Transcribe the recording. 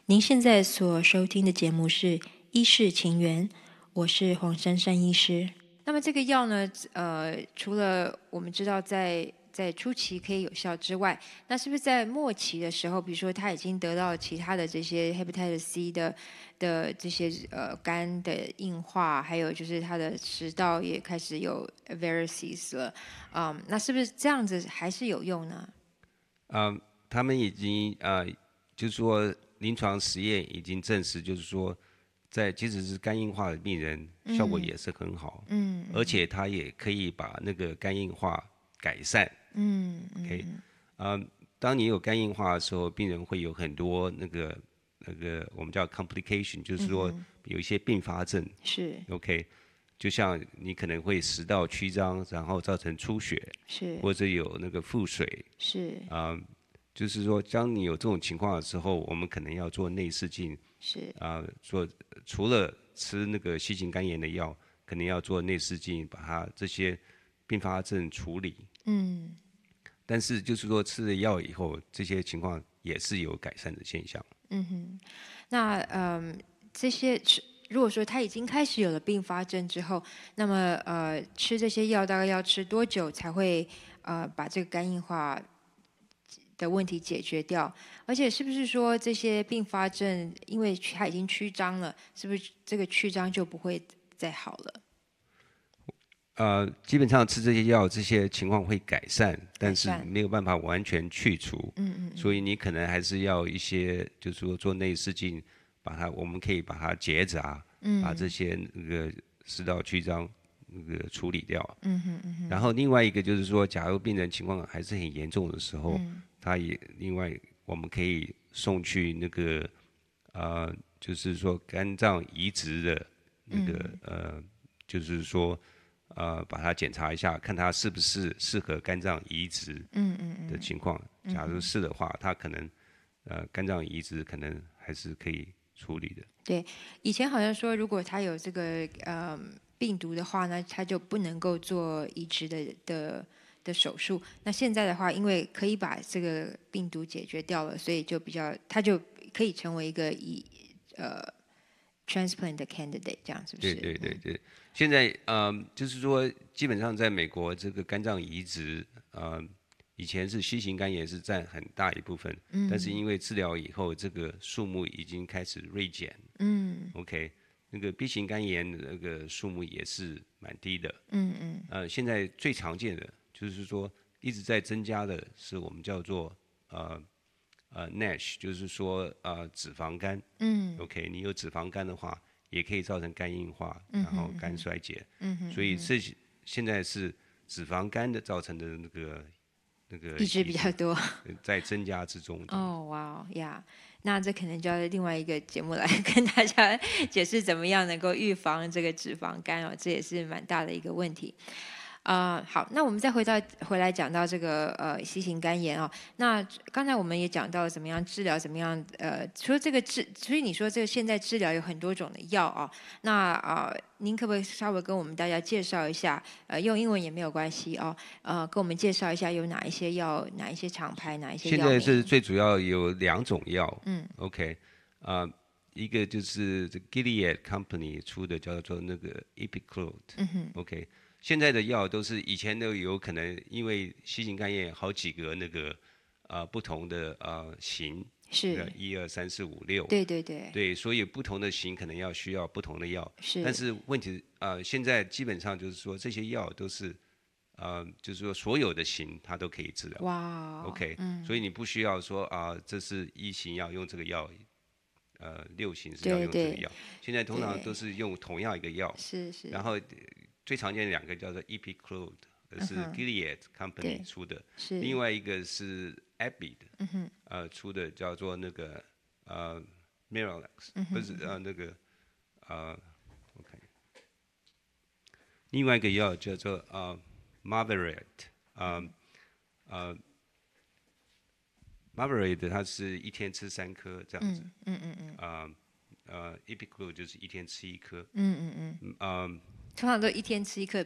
您现在所收听的节目是《医事情缘》，我是黄珊珊医师。那么这个药呢，除了我们知道在初期可以有效之外，那是不是在末期的时候，比如说他已经得到其他的这些 hepatitis C 的这些肝的硬化，还有就是他的食道也开始有 varices 了，那是不是这样子还是有用呢？ 他们已经就是说临床实验已经证实，就是说即使是肝硬化的病人，效果也是很好，而且它也可以把那个肝硬化改善。OK，当你有肝硬化的时候，病人会有很多那个我们叫 complication，就是说有一些并发症。 是 OK，就像你可能会食道曲张，然后造成出血， 是或者有那个腹水。 是就是说，当你有这种情况的时候，我们可能要做内视镜， 是， 除了吃那个 C 型肝炎的药，可能要做内视镜，把它这些并发症处理。但是就是说吃了药以后，这些情况也是有改善的现象。 那这些如果说他已经开始有了并发症之后，那么吃这些药大概要吃多久才会把这个肝硬化的问题解决掉？而且是不是说这些并发症，因为它已经曲张了，是不是这个曲张就不会再好了？ 基本上吃这些药，这些情况会改善，但是改善？ 没有办法完全去除。所以你可能还是要一些，就是说做内视镜，我们可以把它结扎，把这些那个食道曲张那个处理掉。然后另外一个就是说，假如病人情况还是很严重的时候，他也另外我们可以送去那个就是说肝脏移植的那个就是说把它检查一下，看他是不是适合肝脏移植的情况。假如是的话，他可能肝脏移植可能还是可以处理的。 对，以前好像说，如果他有这个病毒的话呢，他就不能够做移植的手术。那现在的话，因为可以把这个病毒解决掉了，所以就他就可以成为一个呃 transplant 的 candidate，这样是不对是？ 对对对，现在就是说，基本上在美国这个肝脏移植，以前是 C 型肝炎是占很大一部分，但是因为治疗以后，这个数目已经开始锐减。OK，那个 B 型肝炎的那个数目也是蛮低的。现在最常见的就是说一直在增加的是我们叫做NASH，就是说脂肪肝。OK，你有脂肪肝的话，也可以造成肝硬化，然后肝衰竭。所以现在是脂肪肝的造成的那个一直比较多。 在增加之中这样子。 哦，哇呀，那这可能就要另外一个节目来跟大家解释怎么样能够预防这个脂肪肝哦，这也是蛮大的一个问题。好，那我们再回来讲到这个C 型肝炎哦。那刚才我们也讲到怎么样治疗，怎么样除了这个所以你说这个现在治疗有很多种的药啊、那您可不可以稍微跟我们大家介绍一下？用英文也没有关系哦。跟我们介绍一下有哪一些药，哪一些厂牌，哪一些现在是药名？ 最主要有两种药。OK，一个就是这 Gilead Company 出的叫做那个 Epiclode。OK，现在的药都是以前都有可能因为新型肝炎好几个那个不同的型， 是， 一二三四五六， 对对对， 对，所以不同的型可能需要不同的药。但是， 是问题现在基本上就是说这些药都是就是说所有的型它都可以治疗。 哇哦， OK，所以你不需要说这是一型要用这个药，六型是要对对用这个药。现在通常都对， 是用同样一个药， 是是， 然后最常见的两个叫做 Epiclode，是 Gilead Company 对， 出的，另是， 外一个是 Abbott 出的叫做那个Miralax，不是那个我看另外一个药叫做Marverat，Marverat 它是一天吃3颗这样子。Epiclode 就是一天吃1颗。 通常都一天吃一颗